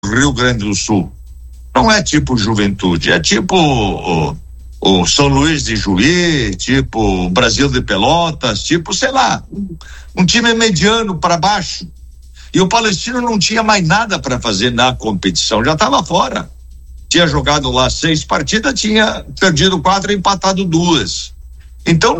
Rio Grande do Sul. Não é tipo Juventude, é tipo o São Luís de Juí, tipo Brasil de Pelotas, tipo, sei lá, um time mediano para baixo. E o Palestino não tinha mais nada para fazer na competição, já estava fora. Tinha jogado lá 6 partidas, tinha perdido 4 e empatado 2. Então,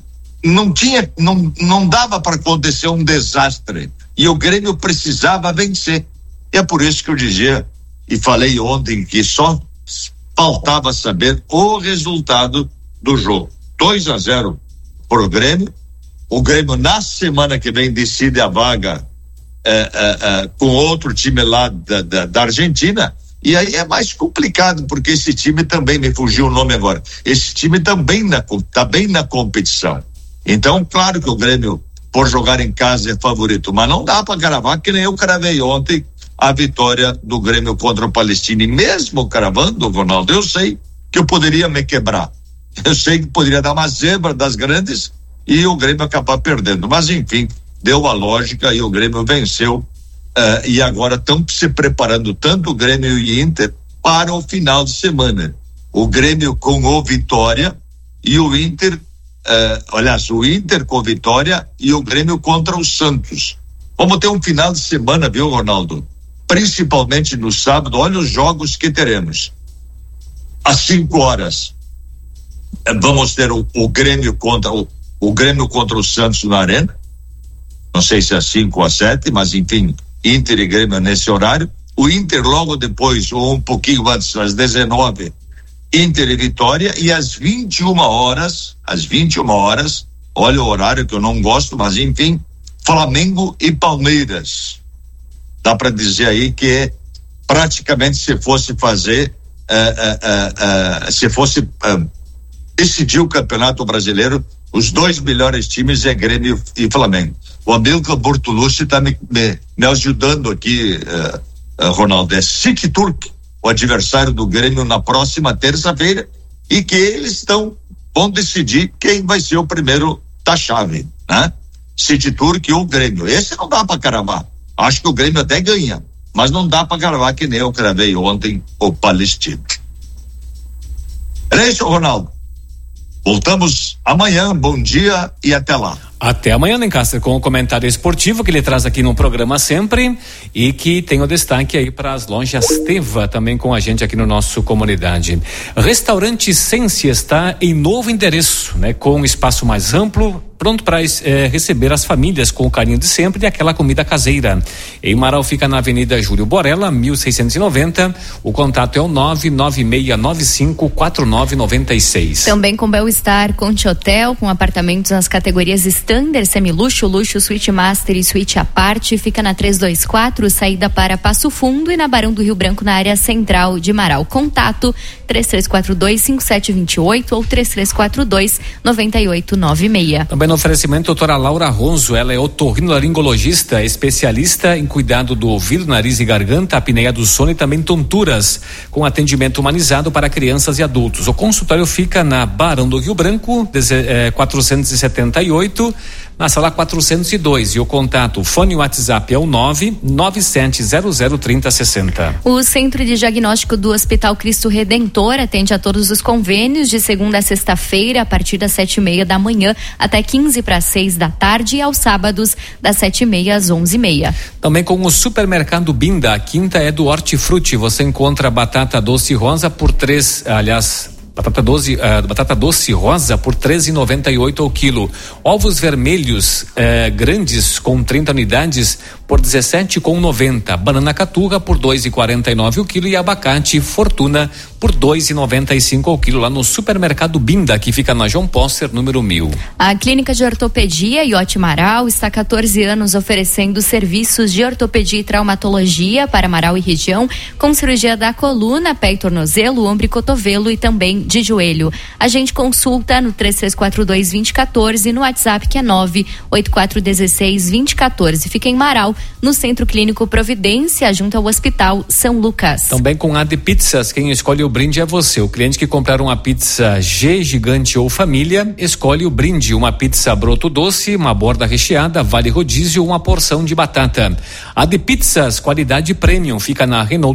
não dava para acontecer um desastre. E o Grêmio precisava vencer. E é por isso que eu dizia, e falei ontem, que só faltava saber o resultado do jogo. 2-0 pro Grêmio. O Grêmio na semana que vem decide a vaga com outro time lá da Argentina. E aí é mais complicado, porque esse time também, me fugiu o nome agora, esse time também tá bem na competição. Então, claro que o Grêmio, por jogar em casa, é favorito, mas não dá para cravar, que nem eu cravei ontem a vitória do Grêmio contra o Palestino. E mesmo cravando, Ronaldo, eu sei que eu poderia me quebrar. Eu sei que poderia dar uma zebra das grandes e o Grêmio acabar perdendo. Mas, enfim, deu a lógica e o Grêmio venceu. E agora estão se preparando tanto o Grêmio e o Inter para o final de semana. O Grêmio com o Vitória e o Inter, o Inter com Vitória e o Grêmio contra o Santos. Vamos ter um final de semana, viu, Ronaldo? Principalmente no sábado, olha os jogos que teremos. Às 5 horas, vamos ter o Grêmio contra o Grêmio contra o Santos na Arena. Não sei se é às 5 ou às 7, mas enfim, Inter e Grêmio nesse horário. O Inter logo depois, ou um pouquinho antes, às 19, Inter e Vitória, e às 21 horas, olha o horário que eu não gosto, mas enfim, Flamengo e Palmeiras. Dá para dizer aí que praticamente se fosse fazer, decidir o Campeonato Brasileiro, os 2 melhores times é Grêmio e Flamengo. O Amilcar Bortolucci está me ajudando aqui, Ronaldo. É City Turk, o adversário do Grêmio na próxima terça-feira, e que eles vão decidir quem vai ser o primeiro da chave, né? City Turk ou Grêmio. Esse não dá para cravar. Acho que o Grêmio até ganha, mas não dá para cravar que nem eu cravei ontem o Palestino. É isso, Ronaldo. Voltamos amanhã. Bom dia e até lá. Até amanhã, Lencastre, com o comentário esportivo que ele traz aqui no programa sempre e que tem o destaque aí para as lojas Teva também com a gente aqui no nosso comunidade. Restaurante Sense está em novo endereço, né? Com um espaço mais amplo, pronto para receber as famílias com o carinho de sempre e aquela comida caseira. Em Marau fica na Avenida Júlio Borella, 1690. O contato é o 996954996. Também com Bel-Estar, Conte Hotel, com apartamentos nas categorias Standard, Semiluxo, Luxo, Suite Master e Suite à parte. Fica na 324, saída para Passo Fundo, e na Barão do Rio Branco, na área central de Marau. Contato 3342-5728 ou 3342-9896. Também no oferecimento, doutora Laura Ronzo, ela é otorrinolaringologista, especialista em cuidado do ouvido, nariz e garganta, apneia do sono e também tonturas, com atendimento humanizado para crianças e adultos. O consultório fica na Barão do Rio Branco, 478, na sala 402, e o contato, fone e WhatsApp é o 997003060. O Centro de Diagnóstico do Hospital Cristo Redentor atende a todos os convênios de segunda a sexta-feira, a partir das 7:30 da manhã até 15 para 6 da tarde, e aos sábados das 7:30 às 11:30. Também com o Supermercado Binda, a quinta é do Hortifruti. Você encontra batata doce rosa por batata doce rosa por R$13,98 ao quilo. Ovos vermelhos grandes com 30 unidades por R$17,90. Banana caturra por R$2,49 o quilo, e abacate Fortuna por R$2,95 ao quilo, lá no Supermercado Binda, que fica na João Póster, número 1000. A Clínica de Ortopedia Iote Marau está há 14 anos oferecendo serviços de ortopedia e traumatologia para Marau e região, com cirurgia da coluna, pé e tornozelo, ombro e cotovelo e também de joelho. A gente consulta no 3342-2014, no WhatsApp que é 98416-2014. Fica em Marau, no Centro Clínico Providência, junto ao Hospital São Lucas. Também com AD Pizzas, quem escolhe o brinde é você. O cliente que comprar uma pizza G, gigante ou família, escolhe o brinde: uma pizza broto doce, uma borda recheada, vale rodízio, uma porção de batata. AD Pizzas, qualidade premium, fica na Renault